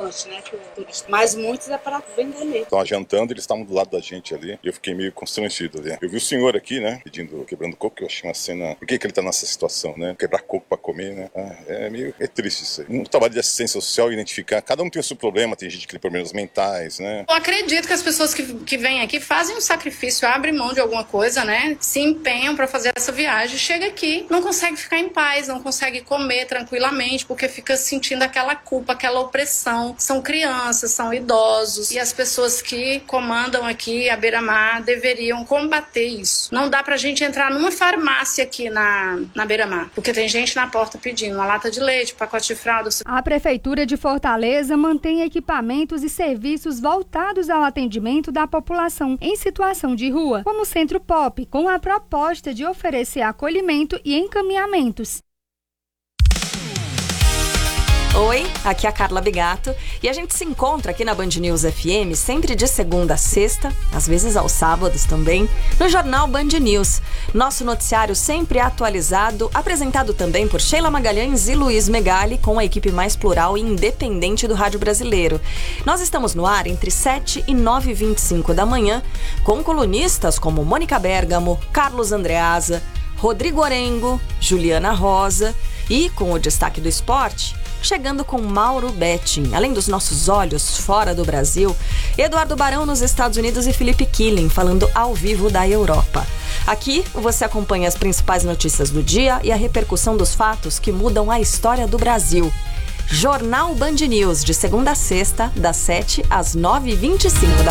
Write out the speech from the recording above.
restaurante, né, que o turista, mas muitos é para vender mesmo. Estavam jantando, eles estavam do lado da gente ali, e eu fiquei meio constrangido ali. Eu vi o senhor aqui, né, quebrando coco, que eu achei uma cena... Por que ele tá nessa situação, né? Quebrar coco pra comer, né? É triste isso aí. Um trabalho de assistência social, identificar, cada um tem o seu problema, tem gente que tem problemas mentais, né? Eu acredito que as pessoas que vêm aqui fazem um sacrifício, abrem mão de alguma coisa, né? Se empenham para fazer essa viagem, chega aqui, não consegue ficar em paz, não consegue comer tranquilamente, porque fica sentindo aquela culpa, aquela opressão. São crianças, são idosos, e as pessoas que comandam aqui a Beira-Mar deveriam combater isso. Não dá pra gente entrar numa farmácia aqui na Beira-Mar, porque tem gente na porta pedindo uma lata de leite, um pacote de fralda. A Prefeitura de Fortaleza mantém equipamentos e serviços voltados ao atendimento da população em situação de rua, como o Centro Pop, com a proposta de oferecer acolhimento e encaminhamentos. Oi, aqui é a Carla Bigato e a gente se encontra aqui na Band News FM sempre de segunda a sexta, às vezes aos sábados também, no Jornal Band News. Nosso noticiário sempre atualizado, apresentado também por Sheila Magalhães e Luiz Megali, com a equipe mais plural e independente do rádio brasileiro. Nós estamos no ar entre 7 e 9h25 da manhã, com colunistas como Mônica Bergamo, Carlos Andreasa, Rodrigo Orengo, Juliana Rosa e, com o destaque do esporte, chegando com Mauro Betting, além dos nossos olhos fora do Brasil, Eduardo Barão nos Estados Unidos e Felipe Killing falando ao vivo da Europa. Aqui você acompanha as principais notícias do dia e a repercussão dos fatos que mudam a história do Brasil. Jornal Band News, de segunda a sexta, das 7 às 9h25 da